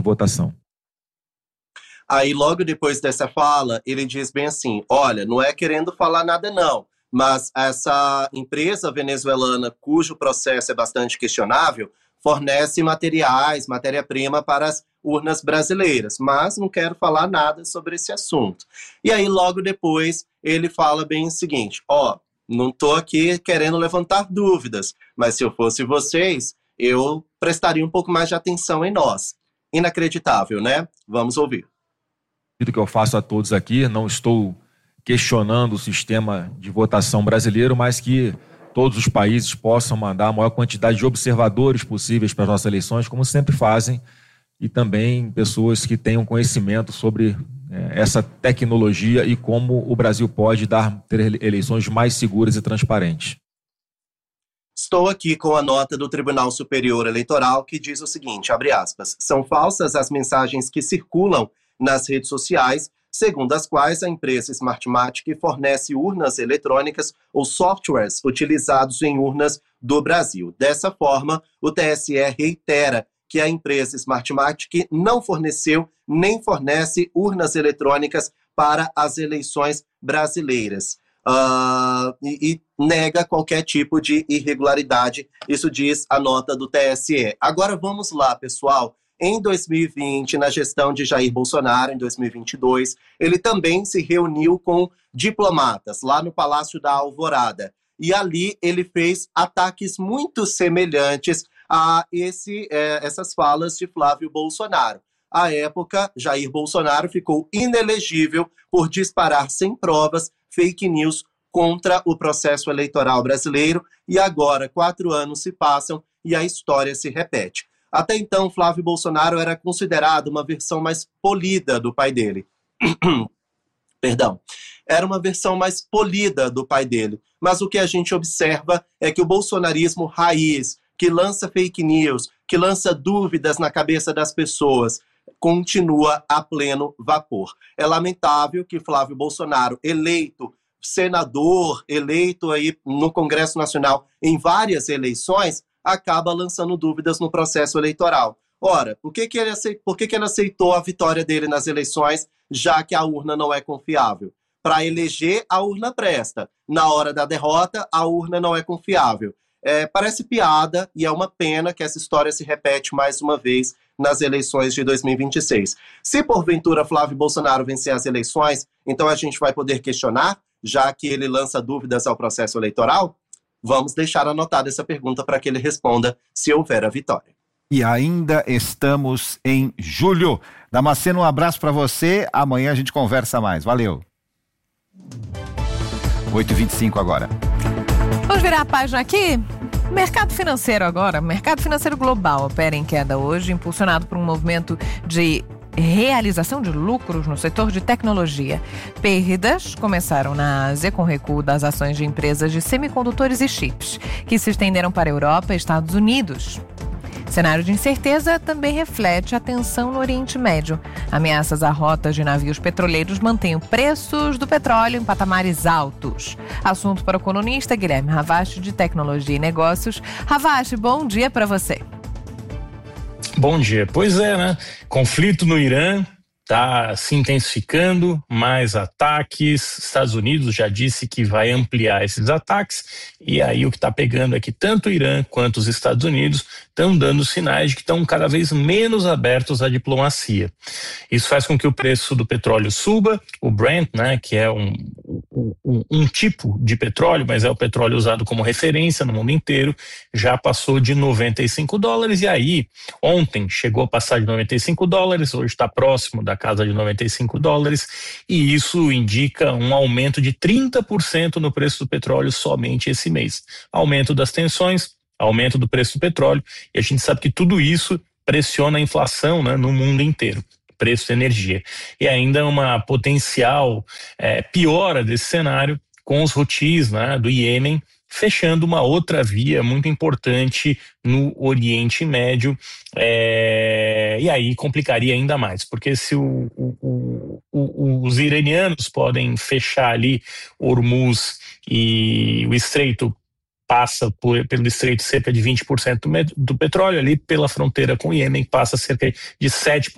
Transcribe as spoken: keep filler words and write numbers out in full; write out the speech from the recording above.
votação. Aí, logo depois dessa fala, ele diz bem assim, olha, não é querendo falar nada não, mas essa empresa venezuelana, cujo processo é bastante questionável, fornece materiais, matéria-prima para as urnas brasileiras, mas não quero falar nada sobre esse assunto. E aí, logo depois, ele fala bem o seguinte, ó, não estou aqui querendo levantar dúvidas, mas se eu fosse vocês, eu prestaria um pouco mais de atenção em nós. Inacreditável, né? Vamos ouvir. O que eu faço a todos aqui, não estou questionando o sistema de votação brasileiro, mas que todos os países possam mandar a maior quantidade de observadores possíveis para as nossas eleições, como sempre fazem, e também pessoas que tenham conhecimento sobre é, essa tecnologia e como o Brasil pode dar, ter eleições mais seguras e transparentes. Estou aqui com a nota do Tribunal Superior Eleitoral que diz o seguinte, abre aspas, são falsas as mensagens que circulam nas redes sociais, segundo as quais a empresa Smartmatic fornece urnas eletrônicas ou softwares utilizados em urnas do Brasil. Dessa forma, o T S E reitera que a empresa Smartmatic não forneceu nem fornece urnas eletrônicas para as eleições brasileiras. Uh, e, e nega qualquer tipo de irregularidade, isso diz a nota do T S E. Agora vamos lá, pessoal. Em dois mil e vinte, na gestão de Jair Bolsonaro, em dois mil e vinte e dois, ele também se reuniu com diplomatas lá no Palácio da Alvorada. E ali ele fez ataques muito semelhantes a esse, eh, essas falas de Flávio Bolsonaro. À época, Jair Bolsonaro ficou inelegível por disparar sem provas fake news contra o processo eleitoral brasileiro. E agora, quatro anos se passam e a história se repete. Até então, Flávio Bolsonaro era considerado uma versão mais polida do pai dele. Perdão. Era uma versão mais polida do pai dele. Mas o que a gente observa é que o bolsonarismo raiz, que lança fake news, que lança dúvidas na cabeça das pessoas, continua a pleno vapor. É lamentável que Flávio Bolsonaro, eleito senador, eleito aí no Congresso Nacional em várias eleições, acaba lançando dúvidas no processo eleitoral. Ora, por que que ele aceitou, por que que ele aceitou a vitória dele nas eleições, já que a urna não é confiável? Para eleger, a urna presta. Na hora da derrota, a urna não é confiável. É, parece piada e é uma pena que essa história se repete mais uma vez nas eleições de dois mil e vinte e seis. Se porventura Flávio Bolsonaro vencer as eleições, então a gente vai poder questionar, já que ele lança dúvidas ao processo eleitoral? Vamos deixar anotada essa pergunta para que ele responda se houver a vitória. E ainda estamos em julho. Damasceno, um abraço para você. Amanhã a gente conversa mais. Valeu. oito e vinte e cinco agora. Vamos virar a página aqui? Mercado financeiro agora. Mercado financeiro global opera em queda hoje, impulsionado por um movimento de realização de lucros no setor de tecnologia. Perdas começaram na Ásia com recuo das ações de empresas de semicondutores e chips, que se estenderam para a Europa e Estados Unidos. Cenário de incerteza também reflete a tensão no Oriente Médio. Ameaças a rotas de navios petroleiros mantêm os preços do petróleo em patamares altos. Assunto para o colunista Guilherme Ravache, de Tecnologia e Negócios. Ravache, bom dia para você. Bom dia. Pois é, né? Conflito no Irã está se intensificando, mais ataques. Estados Unidos já disse que vai ampliar esses ataques, e aí o que está pegando é que tanto o Irã quanto os Estados Unidos estão dando sinais de que estão cada vez menos abertos à diplomacia. Isso faz com que o preço do petróleo suba, o Brent, né, que é um, um, um tipo de petróleo, mas é o petróleo usado como referência no mundo inteiro, já passou de noventa e cinco dólares, e aí ontem chegou a passar de noventa e cinco dólares, hoje está próximo da casa de noventa e cinco dólares, e isso indica um aumento de trinta por cento no preço do petróleo somente esse mês. Aumento das tensões, aumento do preço do petróleo, e a gente sabe que tudo isso pressiona a inflação, né, no mundo inteiro, preço da energia. E ainda uma potencial é, piora desse cenário com os Houthis, né, do Iêmen, fechando uma outra via muito importante no Oriente Médio, é, e aí complicaria ainda mais, porque se o, o, o, os iranianos podem fechar ali Hormuz e o Estreito passa por, pelo Estreito cerca de vinte por cento do, do petróleo, ali pela fronteira com o Iêmen passa cerca de sete por cento